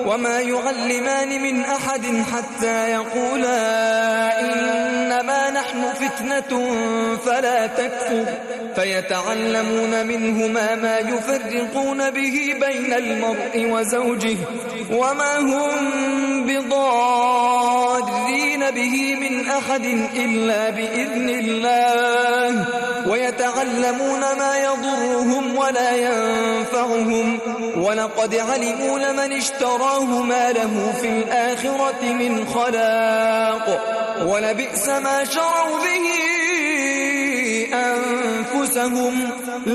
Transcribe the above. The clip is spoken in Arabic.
وما يعلمان من أحد حتى يقولا إنما نحن فتنة فلا تكفر فيتعلمون منهما ما يفرقون به بين المرء وزوجه وما هم بضارين به من أحد إلا بإذن الله ويتعلمون ما يضرهم ولا ينفعهم ولقد علموا لمن اشتراه ما له في الآخرة من خلاق ولبئس ما شروا به أنفسهم